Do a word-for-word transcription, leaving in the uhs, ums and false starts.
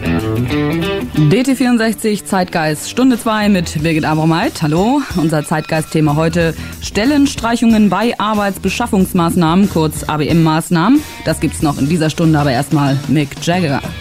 D T vierundsechzig Zeitgeist, Stunde zwei mit Birgit Abromeit. Hallo, unser Zeitgeist-Thema heute: Stellenstreichungen bei Arbeitsbeschaffungsmaßnahmen, kurz A B M-Maßnahmen. Das gibt's noch in dieser Stunde, aber erstmal Mick Jagger.